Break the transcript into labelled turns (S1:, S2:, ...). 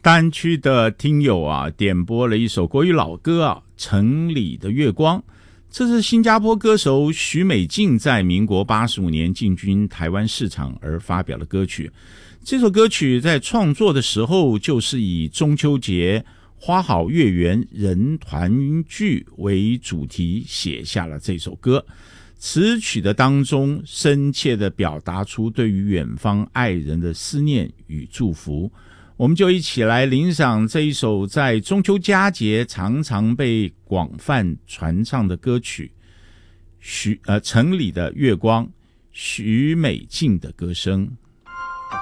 S1: 大安区的听友啊，点播了一首国语老歌啊，《城里的月光》。这是新加坡歌手许美静在民国85年进军台湾市场而发表的歌曲。这首歌曲在创作的时候，就是以中秋节花好月圆人团聚为主题写下了这首歌。词曲的当中，深切地表达出对于远方爱人的思念与祝福。我们就一起来聆赏这一首在中秋佳节常常被广泛传唱的歌曲《城里的月光》，许美静的歌声。